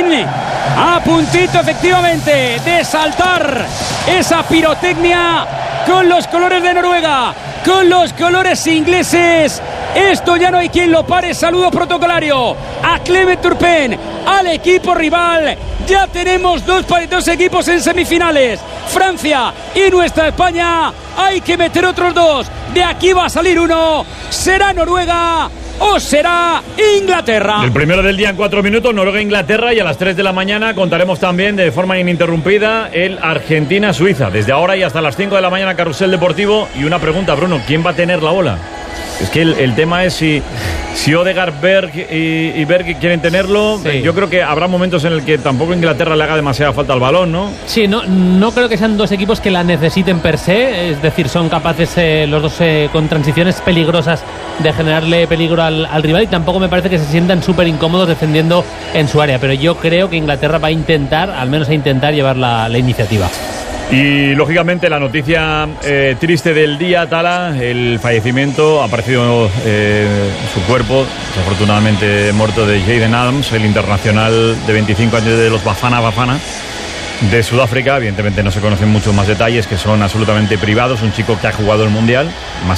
Turpin a puntito efectivamente de saltar esa pirotecnia con los colores de Noruega, con los colores ingleses. Esto ya no hay quien lo pare. Saludo protocolario a Clement Turpin, al equipo rival. Ya tenemos dos equipos en semifinales, Francia y nuestra España. Hay que meter otros dos. De aquí va a salir uno. ¿Será Noruega o será Inglaterra? El primero del día en 4 minutos, Noruega-Inglaterra, y a las 3 de la mañana contaremos también de forma ininterrumpida el Argentina-Suiza. Desde ahora y hasta las 5 de la mañana, Carrusel Deportivo. Y una pregunta, Bruno, ¿quién va a tener la bola? Es que el tema es si Odegaard, Berg y Berg quieren tenerlo. Sí. Yo creo que habrá momentos en el que tampoco Inglaterra le haga demasiada falta al balón, ¿no? Sí, no creo que sean dos equipos que la necesiten per se. Es decir, son capaces los dos con transiciones peligrosas de generarle peligro al rival, y tampoco me parece que se sientan súper incómodos defendiendo en su área. Pero yo creo que Inglaterra va a intentar, al menos a intentar, llevar la iniciativa. Y lógicamente la noticia triste del día, Tala, el fallecimiento, ha aparecido su cuerpo, desafortunadamente muerto, de Jayden Adams, el internacional de 25 años de los Bafana de Sudáfrica. Evidentemente no se conocen muchos más detalles, que son absolutamente privados. Un chico que ha jugado el Mundial, más